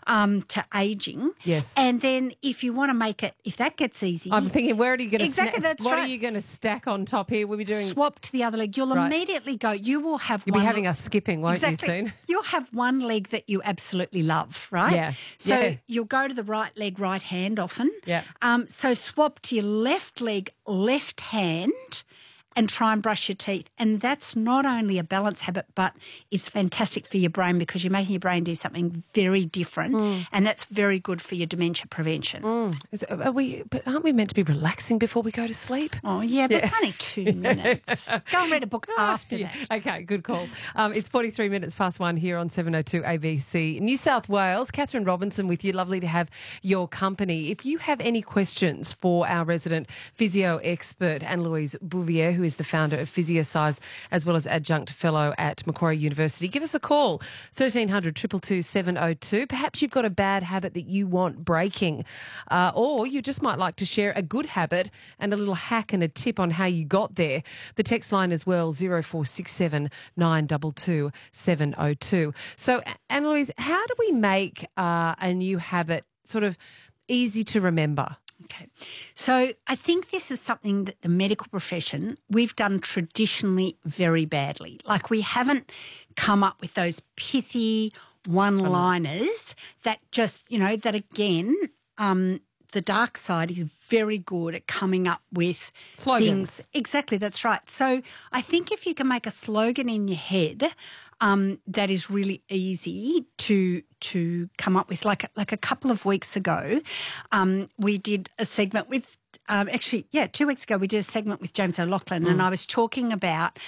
to ageing. Yes. And then if you want to make it, if that gets easy. I'm thinking, where are you going to Exactly, that's what right. are you going to stack on top here? We'll be doing swap to the other leg. You'll Right. immediately go, you will have You'll one. be having us skipping, won't Exactly. you, soon? You'll have one leg that you absolutely love, right? Yeah. So Yeah. you'll go to the right leg, right hand often. Yeah. So swap to your left leg, left hand, and try and brush your teeth. And that's not only a balance habit, but it's fantastic for your brain because you're making your brain do something very different, and that's very good for your dementia prevention. But aren't we meant to be relaxing before we go to sleep? Oh, yeah, but it's only 2 minutes. Go and read a book after that. Okay, good call. It's 43 minutes past 1 here on 702 ABC. New South Wales, Catherine Robinson with you. Lovely to have your company. If you have any questions for our resident physio expert, Anne-Louise Bouvier, who is the founder of PhysioSize as well as adjunct fellow at Macquarie University, give us a call, 1300 222 702. Perhaps you've got a bad habit that you want breaking, or you just might like to share a good habit and a little hack and a tip on how you got there. The text line as well, 0467 922 702. So, Anne-Louise, how do we make a new habit sort of easy to remember? Okay. So I think this is something that the medical profession, we've done traditionally very badly. Like we haven't come up with those pithy one-liners that just, that again, the dark side is very good at coming up with Slogans. things. Exactly, that's right. So I think if you can make a slogan in your head that is really easy to come up with. Like a couple of weeks ago, we did a segment with 2 weeks ago we did a segment with James O'Loughlin, and I was talking about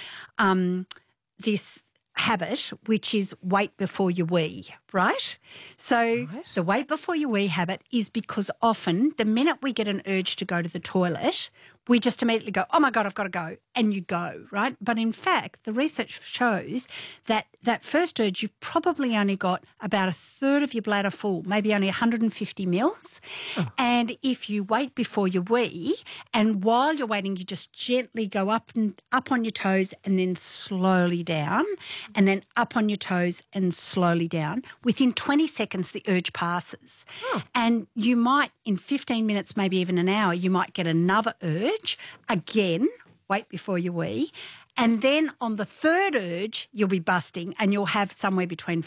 this habit, which is wait before you wee, right? So the wait before you wee habit is because often the minute we get an urge to go to the toilet, we just immediately go, oh, my God, I've got to go, and you go, right? But in fact, the research shows that that first urge, you've probably only got about a third of your bladder full, maybe only 150 mils. And if you wait before you wee, and while you're waiting, you just gently go up on your toes and then slowly down, and then up on your toes and slowly down, within 20 seconds, the urge passes. And you might, in 15 minutes, maybe even an hour, you might get another urge. Again, wait before you wee. And then on the third urge, you'll be busting and you'll have somewhere between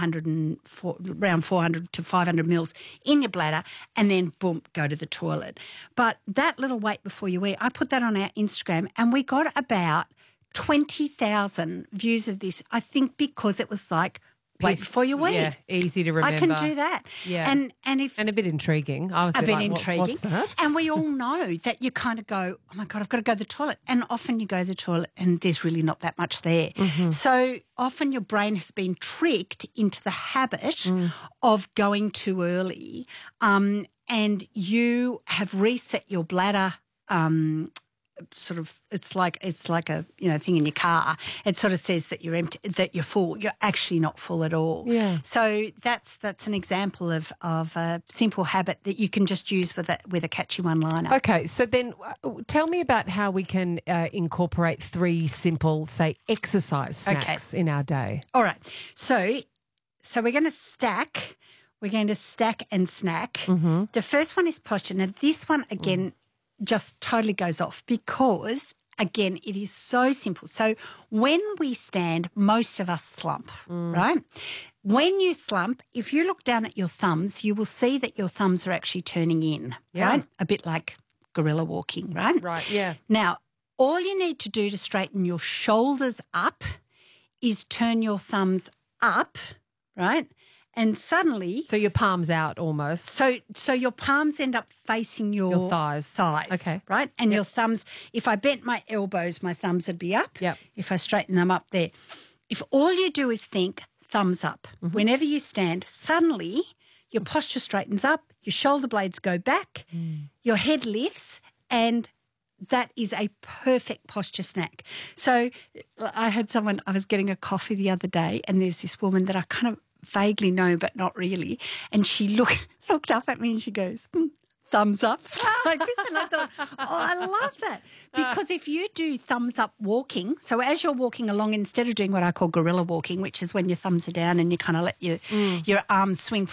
around 400 to 500 mils in your bladder, and then, boom, go to the toilet. But that little wait before you wee, I put that on our Instagram and we got about 20,000 views of this, I think because it was like, wait before you wee. Yeah, easy to remember. I can do that. Yeah. And a bit intriguing. I was a bit like, intriguing. What's that? And we all know that you kind of go, oh, my God, I've got to go to the toilet. And often you go to the toilet and there's really not that much there. So often your brain has been tricked into the habit of going too early, and you have reset your bladder sort of, it's like a thing in your car. It sort of says that you're empty, that you're full. You're actually not full at all. Yeah. So that's an example of a simple habit that you can just use with a catchy one-liner. Okay, so then tell me about how we can incorporate 3 simple, say, exercise snacks in our day. All right. So we're going to stack. We're going to stack and snack. The first one is posture. Now, this one, again, just totally goes off because, again, it is so simple. So when we stand, most of us slump, right? When you slump, if you look down at your thumbs, you will see that your thumbs are actually turning in, right? A bit like gorilla walking, right? Right, yeah. Now, all you need to do to straighten your shoulders up is turn your thumbs up, right? And suddenly... So your palms out almost. So your palms end up facing your thighs. Okay. Right? And your thumbs, if I bent my elbows, my thumbs would be up. Yep. If I straighten them up there. If all you do is think thumbs up, whenever you stand, suddenly your posture straightens up, your shoulder blades go back, your head lifts, and that is a perfect posture snack. So I was getting a coffee the other day, and there's this woman that I kind of vaguely know but not really, and she looked up at me and she goes, thumbs up like this, and I thought, oh, I love that, because if you do thumbs up walking, so as you're walking along, instead of doing what I call gorilla walking, which is when your thumbs are down and you kind of let your arms swing